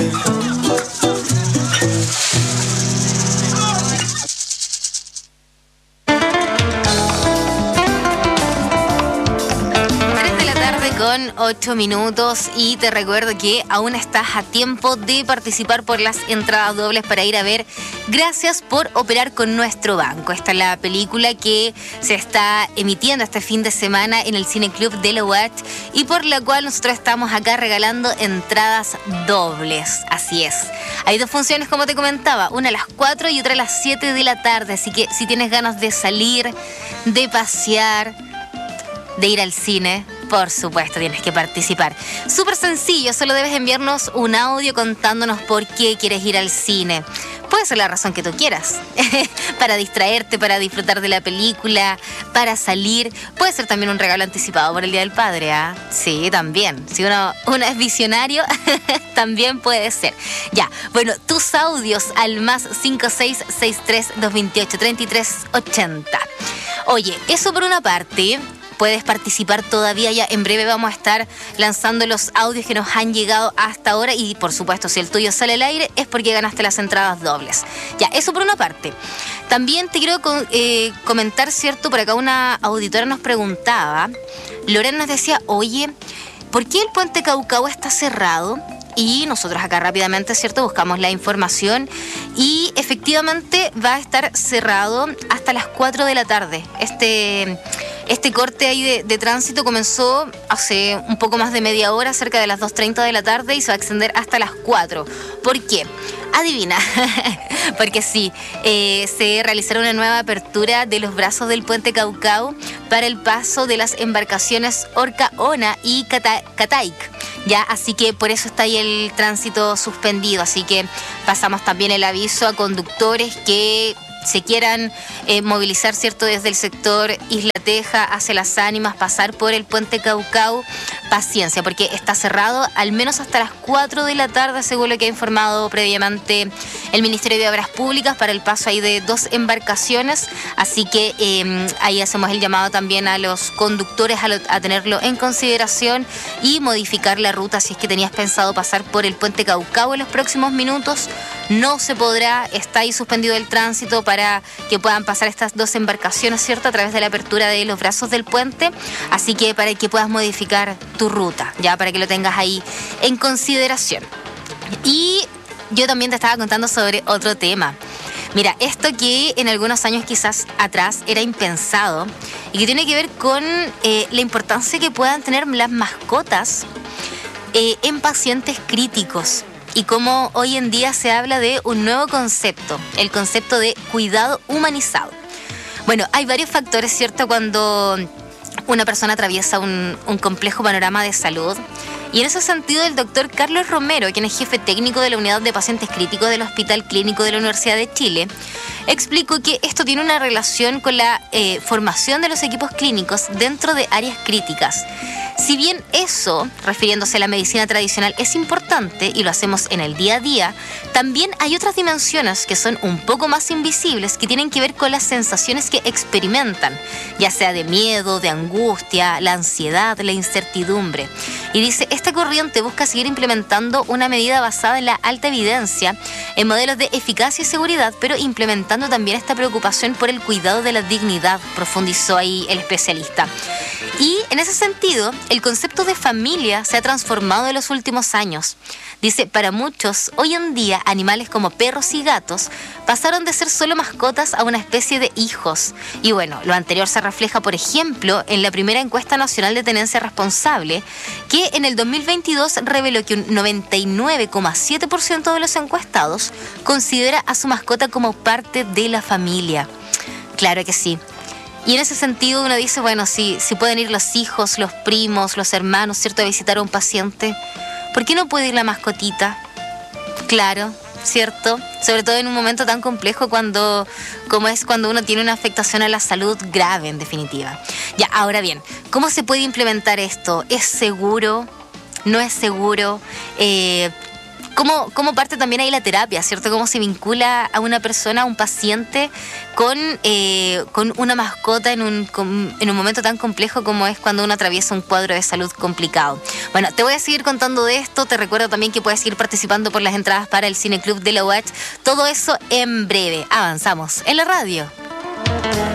Con 8 minutos y te recuerdo que aún estás a tiempo de participar por las entradas dobles para ir a ver Gracias por operar con nuestro banco. Esta es la película que se está emitiendo este fin de semana en el Cine Club de la UAT y por la cual nosotros estamos acá regalando entradas dobles. Así es. Hay dos funciones, como te comentaba, una a las 4 y otra a las 7 de la tarde. Así que si tienes ganas de salir, de pasear, de ir al cine, por supuesto, tienes que participar. Súper sencillo, solo debes enviarnos un audio contándonos por qué quieres ir al cine. Puede ser la razón que tú quieras, para distraerte, para disfrutar de la película, para salir. Puede ser también un regalo anticipado por el Día del Padre, ¿ah? Sí, también. Si uno es visionario, también puede ser. Ya, bueno, tus audios al más 5663-228-3380. Oye, eso por una parte. Puedes participar todavía, ya en breve vamos a estar lanzando los audios que nos han llegado hasta ahora y por supuesto si el tuyo sale al aire es porque ganaste las entradas dobles. Ya, eso por una parte. También te quiero comentar, ¿cierto? Por acá una auditora nos preguntaba, Lorena nos decía, oye, ¿por qué el puente Caucao está cerrado? Y nosotros acá rápidamente, ¿cierto? Buscamos la información y efectivamente va a estar cerrado hasta las 4 de la tarde. Este corte ahí de tránsito comenzó hace un poco más de media hora, cerca de las 2:30 de la tarde y se va a extender hasta las 4. ¿Por qué? Adivina, porque sí, se realizará una nueva apertura de los brazos del puente Caucao para el paso de las embarcaciones Orca Ona y Cataic. Ya, así que por eso está ahí el tránsito suspendido. Así que pasamos también el aviso a conductores que se quieran movilizar, ¿cierto? Desde el sector Isla Teja hacia Las Ánimas, pasar por el puente Caucao, paciencia, porque está cerrado al menos hasta las 4 de la tarde, según lo que ha informado previamente el Ministerio de Obras Públicas, para el paso ahí de 2 embarcaciones. Así que ahí hacemos el llamado también a los conductores a tenerlo en consideración y modificar la ruta si es que tenías pensado pasar por el puente Caucao en los próximos minutos. No se podrá, está ahí suspendido el tránsito para que puedan pasar estas 2 embarcaciones, ¿cierto? A través de la apertura de los brazos del puente. Así que para que puedas modificar tu ruta, ya para que lo tengas ahí en consideración. Y yo también te estaba contando sobre otro tema. Mira, esto que en algunos años quizás atrás era impensado y que tiene que ver con la importancia que puedan tener las mascotas en pacientes críticos. Y cómo hoy en día se habla de un nuevo concepto, el concepto de cuidado humanizado. Bueno, hay varios factores, ¿cierto?, cuando una persona atraviesa un complejo panorama de salud. Y en ese sentido, el doctor Carlos Romero, quien es jefe técnico de la Unidad de Pacientes Críticos del Hospital Clínico de la Universidad de Chile, explicó que esto tiene una relación con la formación de los equipos clínicos dentro de áreas críticas. Si bien eso, refiriéndose a la medicina tradicional, es importante y lo hacemos en el día a día, también hay otras dimensiones que son un poco más invisibles que tienen que ver con las sensaciones que experimentan, ya sea de miedo, de angustia, la ansiedad, la incertidumbre. Y dice, esta corriente busca seguir implementando una medida basada en la alta evidencia, en modelos de eficacia y seguridad, pero implementando también esta preocupación por el cuidado de la dignidad, profundizó ahí el especialista. Y en ese sentido, el concepto de familia se ha transformado en los últimos años. Dice, para muchos, hoy en día, animales como perros y gatos pasaron de ser solo mascotas a una especie de hijos. Y bueno, lo anterior se refleja, por ejemplo, en la primera encuesta nacional de tenencia responsable, que en el 2022 reveló que un 99,7% de los encuestados considera a su mascota como parte de la familia. Claro que sí. Y en ese sentido uno dice, bueno, si pueden ir los hijos, los primos, los hermanos, ¿cierto?, a visitar a un paciente, ¿por qué no puede ir la mascotita? Claro, ¿cierto? Sobre todo en un momento tan complejo como es cuando uno tiene una afectación a la salud grave, en definitiva. Ya, ahora bien, ¿cómo se puede implementar esto? ¿Es seguro? ¿No es seguro? cómo parte también ahí la terapia, ¿cierto? Cómo se vincula a una persona, a un paciente, con una mascota en un momento tan complejo como es cuando uno atraviesa un cuadro de salud complicado. Bueno, te voy a seguir contando de esto. Te recuerdo también que puedes seguir participando por las entradas para el Cine Club de la UACH. Todo eso en breve. Avanzamos en la radio.